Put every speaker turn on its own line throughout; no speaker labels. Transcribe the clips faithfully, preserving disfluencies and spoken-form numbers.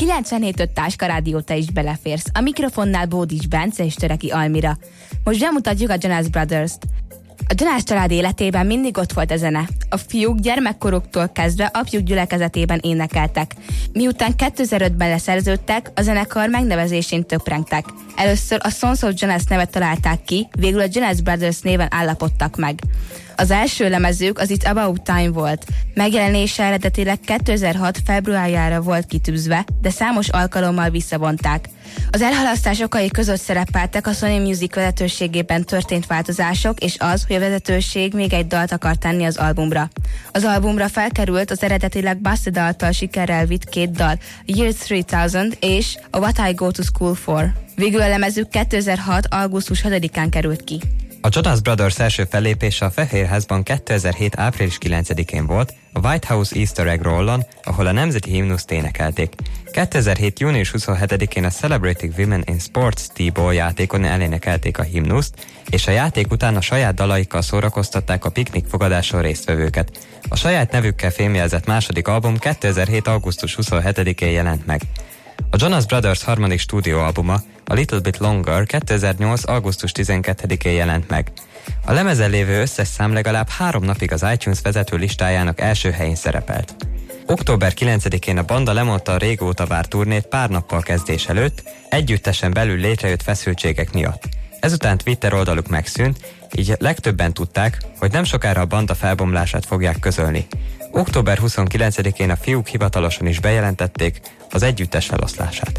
kilencvenhét öt Táska Rádió, te is beleférsz. A mikrofonnál Bódics Bence és Töreki Almira. Most bemutatjuk a Jonas Brothers-t. A Jonas család életében mindig ott volt a zene. A fiúk gyermekkoruktól kezdve apjuk gyülekezetében énekeltek. Miután kétezer-ötben leszerződtek, a zenekar megnevezésén töprengtek. Először a Sons of Jonas nevet találták ki, végül a Jonas Brothers néven állapodtak meg. Az első lemezük az It's About Time volt. Megjelenése eredetileg kétezer-hat februárjára volt kitűzve, de számos alkalommal visszavonták. Az elhalasztás okai között szerepeltek a Sony Music vezetőségében történt változások, és az, hogy a vezetőség még egy dalt akar tenni az albumra. Az albumra felkerült az eredetileg Busted által sikerrel vitt két dal, Year háromezer és a What I Go to School For. Végül a lemezük kétezer-hat. augusztus hatodikán került ki.
A Jonas Brothers első fellépése a Fehérházban kétezer-hét. április kilencedikén volt, a White House Easter Egg Rollon, ahol a nemzeti himnuszt énekelték. kétezer-hét. június huszonhetedikén a Celebrating Women in Sports T-Ball játékon elénekelték a himnuszt, és a játék után a saját dalaikkal szórakoztatták a piknik fogadáson résztvevőket. A saját nevükkel fémjelzett második album kétezer-hét. augusztus huszonhetedikén jelent meg. A Jonas Brothers harmadik stúdióalbuma, a Little Bit Longer kétezer-nyolc. augusztus tizenkettedikén jelent meg. A lemezen lévő összes szám legalább három napig az iTunes vezető listájának első helyén szerepelt. október kilencedikén a banda lemondta a régóta várt turnét pár nappal kezdés előtt, együttesen belül létrejött feszültségek miatt. Ezután Twitter oldaluk megszűnt, így legtöbben tudták, hogy nem sokára a banda felbomlását fogják közölni. október huszonkilencedikén a fiúk hivatalosan is bejelentették az együttes feloszlását.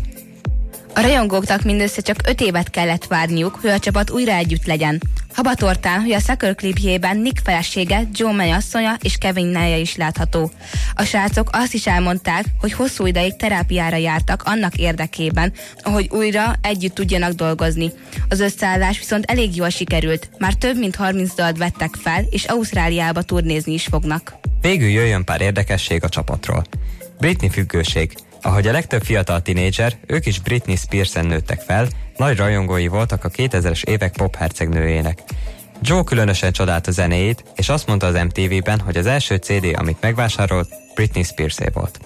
A rajongóknak mindössze csak öt évet kellett várniuk, hogy a csapat újra együtt legyen. Habatortán, hogy a Sucker klipjében Nick felesége, Joe mennyasszonya és Kevin Neje is látható. A srácok azt is elmondták, hogy hosszú ideig terápiára jártak annak érdekében, hogy újra együtt tudjanak dolgozni. Az összeállás viszont elég jól sikerült, már több mint harminc dalt vettek fel, és Ausztráliába turnézni is fognak.
Végül jöjjön pár érdekesség a csapatról. Britney függőség. Ahogy a legtöbb fiatal tinédzser, ők is Britney Spearsen nőttek fel, nagy rajongói voltak a kétezres évek pop hercegnőjének. Joe különösen csodálta zenéjét, és azt mondta az em té vében, hogy az első cé dé, amit megvásárolt, Britney Spearsé volt.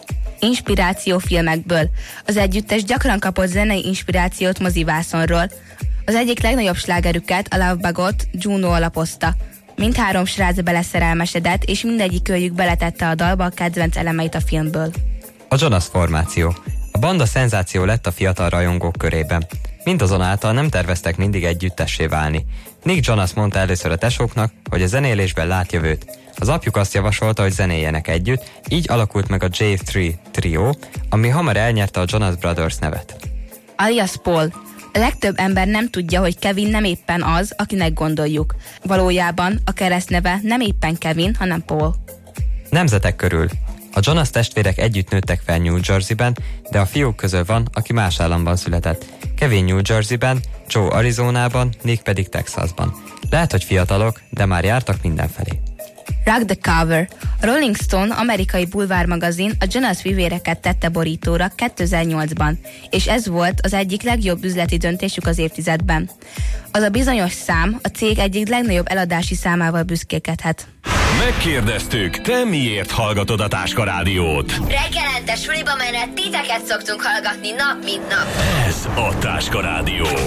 Inspirációfilmekből. Az együttes gyakran kapott zenei inspirációt mozivászonról. Az egyik legnagyobb slágerüket, a Love Bugot Juno alapozta. Mindhárom srác beleszerelmesedett, és mindegyik őjük beletette a dalba a kedvenc elemeit a filmből.
A Jonas formáció. A banda szenzáció lett a fiatal rajongók körében. Mindazonáltal nem terveztek mindig együttessé válni. Nick Jonas mondta először a tesóknak, hogy a zenélésben lát jövőt. Az apjuk azt javasolta, hogy zenéljenek együtt, így alakult meg a jé három Trio, ami hamar elnyerte a Jonas Brothers nevet.
Alias Paul. A legtöbb ember nem tudja, hogy Kevin nem éppen az, akinek gondoljuk. Valójában a keresztneve nem éppen Kevin, hanem Paul.
Nemzetek körül. A Jonas testvérek együtt nőttek fel New Jerseyben, de a fiúk közül van, aki más államban született. Kevin New Jerseyben, Joe Arizonában, Nick pedig Texasban. Lehet, hogy fiatalok, de már jártak mindenfelé.
Rock the Cover. A Rolling Stone amerikai bulvármagazin a Jonas fivéreket tette borítóra kétezer-nyolcban, és ez volt az egyik legjobb üzleti döntésük az évtizedben. Az a bizonyos szám a cég egyik legnagyobb eladási számával büszkélkedhet.
Megkérdeztük, te miért hallgatod a Táska Rádiót?
Reggelente suliba menet titeket szoktunk hallgatni nap mint nap.
Ez a Táska Rádió.